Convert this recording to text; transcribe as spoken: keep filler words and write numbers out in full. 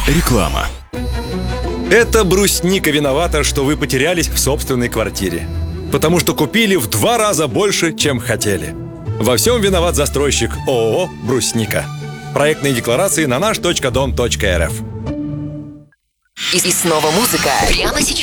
Реклама. Это брусника виновата, что вы потерялись в собственной квартире. Потому что купили в два раза больше, чем хотели. Во всем виноват застройщик ООО «Брусника». Проектные декларации на наш точка дом точка рф. И снова музыка. Прямо сейчас.